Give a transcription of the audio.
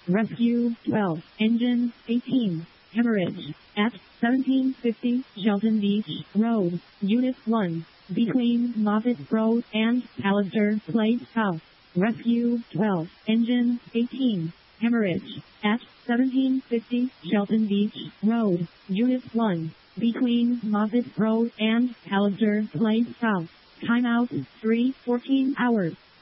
Rescue 12, Engine 18, Hemorrhage at 1750 Shelton Beach Road, Unit 1, between Moffett Road and Palliser Place South. Rescue 12, Engine 18, Hemorrhage at 1750 Shelton Beach Road, Unit 1, between Moffett Road and Palliser Place South. Timeout 3:14 hours.